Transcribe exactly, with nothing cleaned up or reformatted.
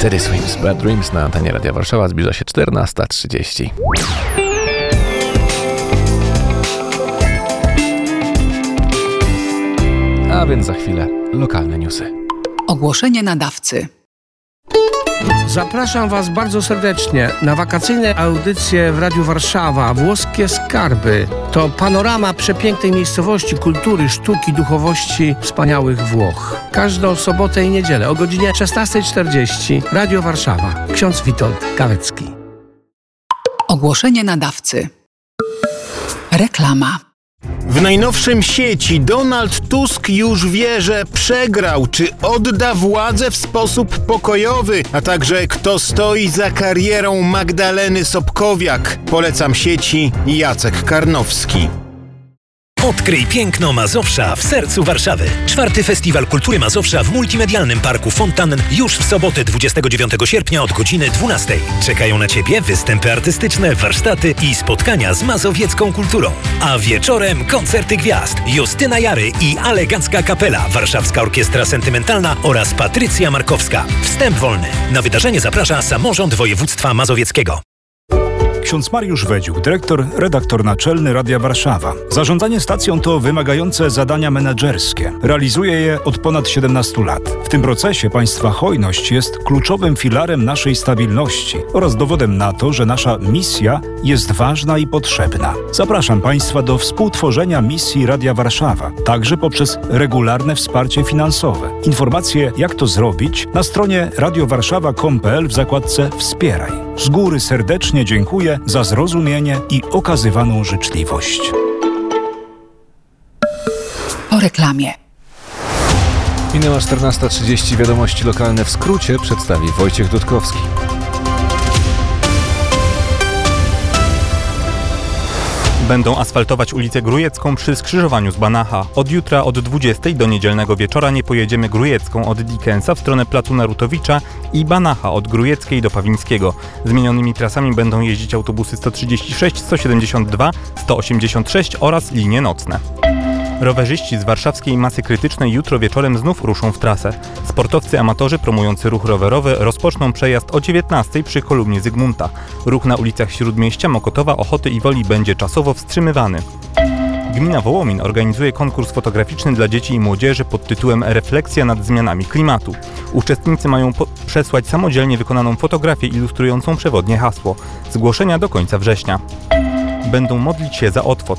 Teddy Swims, Bad Dreams na antenie Radia Warszawa. Zbliża się czternasta trzydzieści. A więc za chwilę lokalne newsy. Ogłoszenie nadawcy. Zapraszam Was bardzo serdecznie na wakacyjne audycje w Radiu Warszawa. Włoskie Skarby to panorama przepięknej miejscowości, kultury, sztuki, duchowości wspaniałych Włoch. Każdą sobotę i niedzielę o godzinie szesnasta czterdzieści. Radio Warszawa. Ksiądz Witold Kawecki. Ogłoszenie nadawcy. Reklama. W najnowszym sieci Donald Tusk już wie, że przegrał, czy odda władzę w sposób pokojowy, a także kto stoi za karierą Magdaleny Sobkowiak. Polecam sieci Jacek Karnowski. Odkryj piękno Mazowsza w sercu Warszawy. Czwarty Festiwal Kultury Mazowsza w multimedialnym parku Fontanen już w sobotę dwudziestego dziewiątego sierpnia od godziny dwunastej. Czekają na Ciebie występy artystyczne, warsztaty i spotkania z mazowiecką kulturą. A wieczorem koncerty gwiazd. Justyna Jary i Alegacka Kapela, Warszawska Orkiestra Sentymentalna oraz Patrycja Markowska. Wstęp wolny. Na wydarzenie zaprasza Samorząd Województwa Mazowieckiego. Ksiądz Mariusz Wedziuk, dyrektor, redaktor naczelny Radia Warszawa. Zarządzanie stacją to wymagające zadania menedżerskie. Realizuje je od ponad siedemnastu lat. W tym procesie państwa hojność jest kluczowym filarem naszej stabilności oraz dowodem na to, że nasza misja jest ważna i potrzebna. Zapraszam Państwa do współtworzenia misji Radia Warszawa, także poprzez regularne wsparcie finansowe. Informacje, jak to zrobić, na stronie radiowarszawa kropka com kropka pe el w zakładce Wspieraj. Z góry serdecznie dziękuję za zrozumienie i okazywaną życzliwość. Po reklamie. Minęła czternasta trzydzieści. Wiadomości lokalne w skrócie przedstawi Wojciech Dudkowski. Będą asfaltować ulicę Grujecką przy skrzyżowaniu z Banacha. Od jutra od dwudziestej do niedzielnego wieczora nie pojedziemy Grujecką od Dickensa w stronę placu Narutowicza i Banacha od Grujeckiej do Pawińskiego. Zmienionymi trasami będą jeździć autobusy sto trzydzieści sześć, sto siedemdziesiąt dwa, sto osiemdziesiąt sześć oraz linie nocne. Rowerzyści z warszawskiej masy krytycznej jutro wieczorem znów ruszą w trasę. Sportowcy amatorzy promujący ruch rowerowy rozpoczną przejazd o dziewiętnastej przy kolumnie Zygmunta. Ruch na ulicach Śródmieścia, Mokotowa, Ochoty i Woli będzie czasowo wstrzymywany. Gmina Wołomin organizuje konkurs fotograficzny dla dzieci i młodzieży pod tytułem Refleksja nad zmianami klimatu. Uczestnicy mają po- przesłać samodzielnie wykonaną fotografię ilustrującą przewodnie hasło. Zgłoszenia do końca września. Będą modlić się za otwoc.